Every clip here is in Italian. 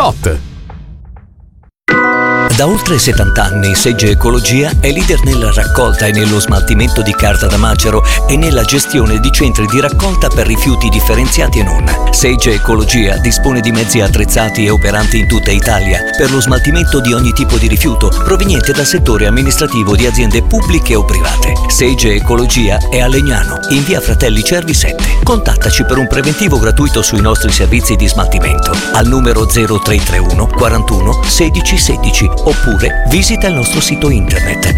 Spot. Da oltre 70 anni Segge Ecologia è leader nella raccolta e nello smaltimento di carta da macero e nella gestione di centri di raccolta per rifiuti differenziati e non. Segge Ecologia dispone di mezzi attrezzati e operanti in tutta Italia per lo smaltimento di ogni tipo di rifiuto proveniente dal settore amministrativo di aziende pubbliche o private. Segge Ecologia è a Legnano, in via Fratelli Cervi 7. Contattaci per un preventivo gratuito sui nostri servizi di smaltimento al numero 0331 41 16 16 oppure visita il nostro sito internet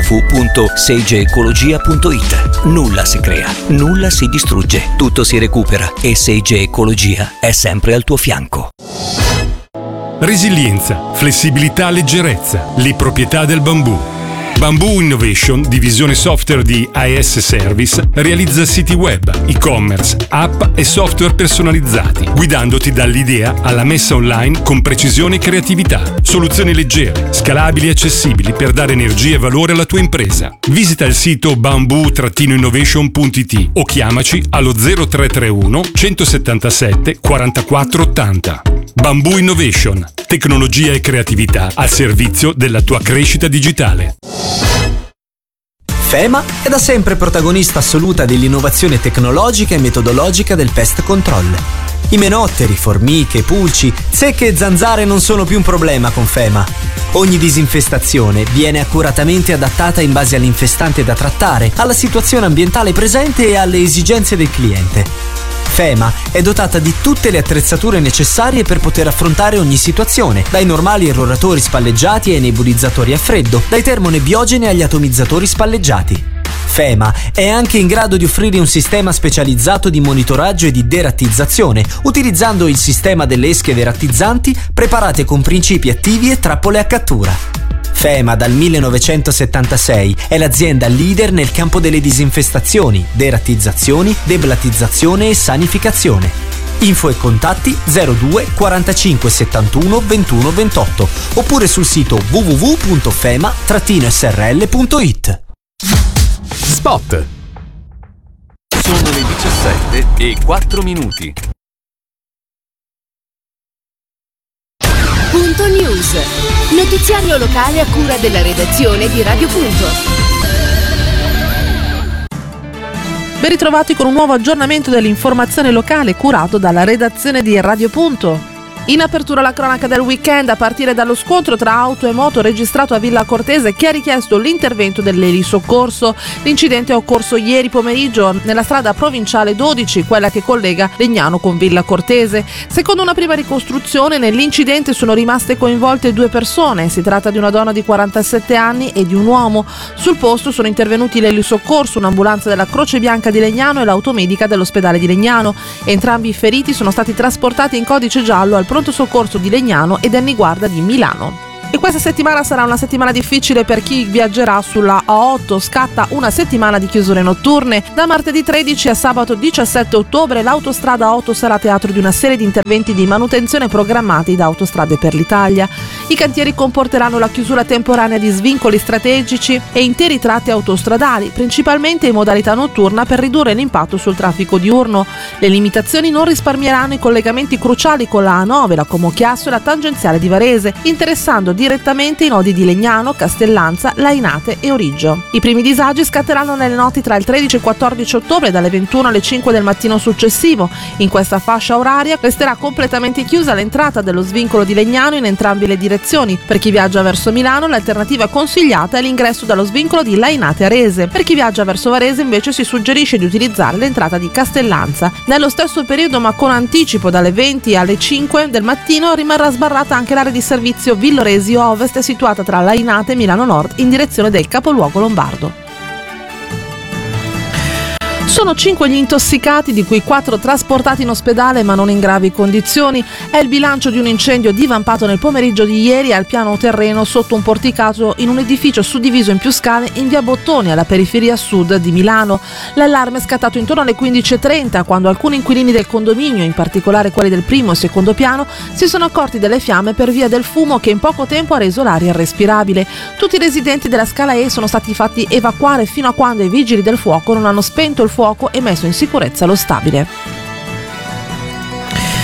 www.seigeecologia.it. Nulla si crea, nulla si distrugge, tutto si recupera e Segge Ecologia è sempre al tuo fianco. Resilienza, flessibilità, leggerezza, le proprietà del bambù. Bamboo Innovation, divisione software di AS Service, realizza siti web, e-commerce, app e software personalizzati, guidandoti dall'idea alla messa online con precisione e creatività. Soluzioni leggere, scalabili e accessibili per dare energia e valore alla tua impresa. Visita il sito bamboo-innovation.it o chiamaci allo 0331 177 44 80. Bamboo Innovation, tecnologia e creatività al servizio della tua crescita digitale. FEMA è da sempre protagonista assoluta dell'innovazione tecnologica e metodologica del pest control. I menotteri, formiche, pulci, zecche e zanzare non sono più un problema con FEMA. Ogni disinfestazione viene accuratamente adattata in base all'infestante da trattare, alla situazione ambientale presente e alle esigenze del cliente. FEMA è dotata di tutte le attrezzature necessarie per poter affrontare ogni situazione, dai normali erroratori spalleggiati ai nebulizzatori a freddo, dai termonebiogeni agli atomizzatori spalleggiati. FEMA è anche in grado di offrire un sistema specializzato di monitoraggio e di derattizzazione, utilizzando il sistema delle esche derattizzanti preparate con principi attivi e trappole a cattura. FEMA dal 1976 è l'azienda leader nel campo delle disinfestazioni, derattizzazioni, deblattizzazione e sanificazione. Info e contatti 02 45 71 21 28 oppure sul sito www.fema-srl.it. Spot. Sono le 17:04. Punto News, notiziario locale a cura della redazione di Radio Punto. Ben ritrovati con un nuovo aggiornamento dell'informazione locale curato dalla redazione di Radio Punto. In apertura la cronaca del weekend a partire dallo scontro tra auto e moto registrato a Villa Cortese che ha richiesto l'intervento dell'elisoccorso. L'incidente è occorso ieri pomeriggio nella strada provinciale 12, quella che collega Legnano con Villa Cortese. Secondo una prima ricostruzione nell'incidente sono rimaste coinvolte 2 persone, si tratta di una donna di 47 anni e di un uomo. Sul posto sono intervenuti l'elisoccorso, un'ambulanza della Croce Bianca di Legnano e l'automedica dell'ospedale di Legnano. Entrambi i feriti sono stati trasportati in codice giallo al pronto soccorso di Legnano ed Enniguarda di Milano. E questa settimana sarà una settimana difficile per chi viaggerà sulla A8. Scatta una settimana di chiusure notturne. Da martedì 13 a sabato 17 ottobre l'autostrada 8 sarà teatro di una serie di interventi di manutenzione programmati da Autostrade per l'Italia. I cantieri comporteranno la chiusura temporanea di svincoli strategici e interi tratti autostradali, principalmente in modalità notturna per ridurre l'impatto sul traffico diurno. Le limitazioni non risparmieranno i collegamenti cruciali con la A9, la Como Chiasso e la tangenziale di Varese, interessando direttamente i nodi di Legnano, Castellanza, Lainate e Origgio. I primi disagi scatteranno nelle notti tra il 13 e il 14 ottobre dalle 21 alle 5 del mattino successivo. In questa fascia oraria resterà completamente chiusa l'entrata dello svincolo di Legnano in entrambe le direzioni. Per chi viaggia verso Milano l'alternativa consigliata è l'ingresso dallo svincolo di Lainate a Rese. Per chi viaggia verso Varese invece si suggerisce di utilizzare l'entrata di Castellanza. Nello stesso periodo ma con anticipo dalle 20 alle 5 del mattino rimarrà sbarrata anche l'area di servizio Villoresi Ovest situata tra Lainate e Milano Nord in direzione del capoluogo lombardo. Sono 5 gli intossicati, di cui 4 trasportati in ospedale ma non in gravi condizioni. È il bilancio di un incendio divampato nel pomeriggio di ieri al piano terreno sotto un porticato in un edificio suddiviso in più scale in via Bottoni, alla periferia sud di Milano. L'allarme è scattato intorno alle 15:30 quando alcuni inquilini del condominio, in particolare quelli del primo e secondo piano, si sono accorti delle fiamme per via del fumo che in poco tempo ha reso l'aria irrespirabile. Tutti i residenti della scala E sono stati fatti evacuare fino a quando i vigili del fuoco non hanno spento il fuoco e messo in sicurezza lo stabile.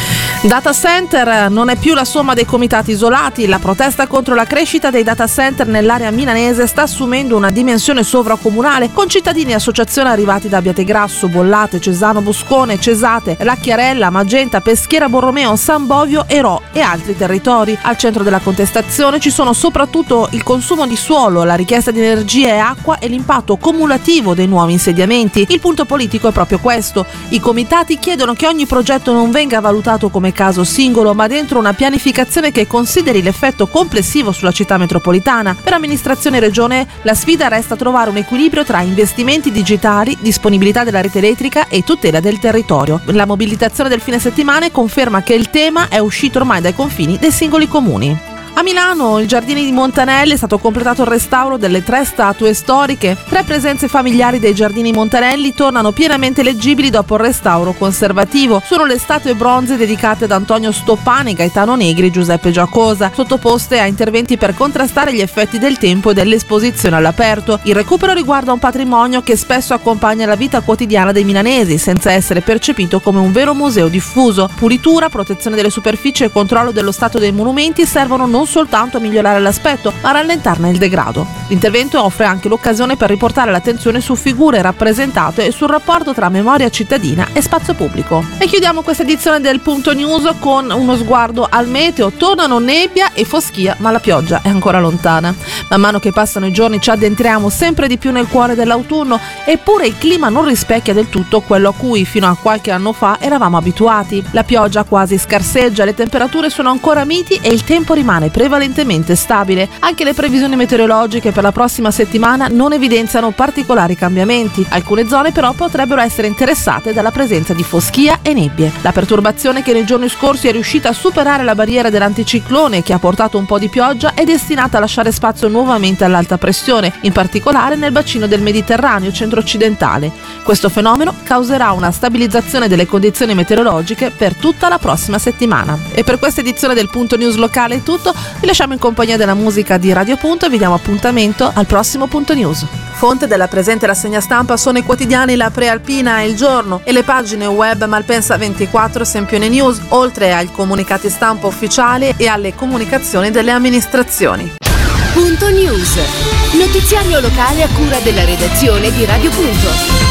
Data center non è più la somma dei comitati isolati. La protesta contro la crescita dei data center nell'area milanese sta assumendo una dimensione sovracomunale, con cittadini e associazioni arrivati da Abbiategrasso, Bollate, Cesano Buscone, Cesate, Lacchiarella, Magenta, Peschiera Borromeo, San Bovio, Ero e altri territori. Al centro della contestazione ci sono soprattutto il consumo di suolo, la richiesta di energia e acqua e l'impatto cumulativo dei nuovi insediamenti. Il punto politico è proprio questo. I comitati chiedono che ogni progetto non venga valutato come caso singolo, ma dentro una pianificazione che consideri l'effetto complessivo sulla città metropolitana. Per amministrazione e regione la sfida resta trovare un equilibrio tra investimenti digitali, disponibilità della rete elettrica e tutela del territorio. La mobilitazione del fine settimana conferma che il tema è uscito ormai dai confini dei singoli comuni. A Milano, il Giardini di Montanelli, è stato completato il restauro delle 3 statue storiche. 3 presenze familiari dei Giardini Montanelli tornano pienamente leggibili dopo il restauro conservativo. Sono le statue bronze dedicate ad Antonio Stoppani, Gaetano Negri e Giuseppe Giacosa, sottoposte a interventi per contrastare gli effetti del tempo e dell'esposizione all'aperto. Il recupero riguarda un patrimonio che spesso accompagna la vita quotidiana dei milanesi, senza essere percepito come un vero museo diffuso. Pulitura, protezione delle superfici e controllo dello stato dei monumenti servono non soltanto a migliorare l'aspetto, ma a rallentarne il degrado. L'intervento offre anche l'occasione per riportare l'attenzione su figure rappresentate e sul rapporto tra memoria cittadina e spazio pubblico. E chiudiamo questa edizione del Punto News con uno sguardo al meteo. Tornano nebbia e foschia, ma la pioggia è ancora lontana. Man mano che passano i giorni ci addentriamo sempre di più nel cuore dell'autunno, eppure il clima non rispecchia del tutto quello a cui fino a qualche anno fa eravamo abituati. La pioggia quasi scarseggia, le temperature sono ancora miti e il tempo rimane prevalentemente stabile. Anche le previsioni meteorologiche per la prossima settimana non evidenziano particolari cambiamenti. Alcune zone però potrebbero essere interessate dalla presenza di foschia e nebbie. La perturbazione che nei giorni scorsi è riuscita a superare la barriera dell'anticiclone, che ha portato un po' di pioggia, è destinata a lasciare spazio nuovamente all'alta pressione, in particolare nel bacino del Mediterraneo centro-occidentale. Questo fenomeno causerà una stabilizzazione delle condizioni meteorologiche per tutta la prossima settimana. E per questa edizione del Punto News locale è tutto. Vi lasciamo in compagnia della musica di Radio Punto e vi diamo appuntamento al prossimo Punto News. Fonte della presente rassegna stampa sono i quotidiani La Prealpina e Il Giorno e le pagine web Malpensa 24, Sempione News, oltre ai comunicati stampa ufficiali e alle comunicazioni delle amministrazioni. Punto News. Notiziario locale a cura della redazione di Radio Punto.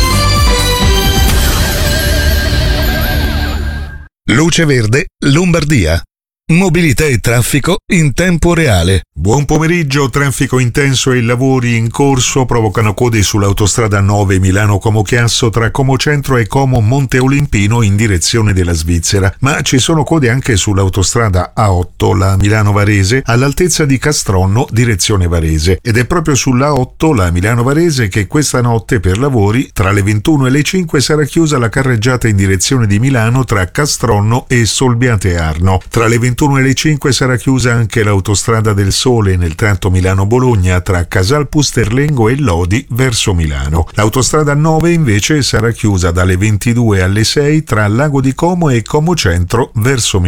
Luce Verde, Lombardia. Mobilità e traffico in tempo reale. Buon pomeriggio. Traffico intenso e lavori in corso provocano code sull'autostrada 9 Milano-Como Chiasso tra Como Centro e Como Monte Olimpino in direzione della Svizzera, ma ci sono code anche sull'autostrada A8, la Milano-Varese, all'altezza di Castronno, direzione Varese, ed è proprio sulla A8, la Milano-Varese, che questa notte per lavori tra le 21 e le 5 sarà chiusa la carreggiata in direzione di Milano tra Castronno e Solbiate Arno. Tra le 21 e le 5 sarà chiusa anche l'autostrada del Sole nel tratto Milano-Bologna tra Casal Pusterlengo e Lodi verso Milano. L'autostrada 9 invece sarà chiusa dalle 22 alle 6 tra Lago di Como e Como Centro verso Milano.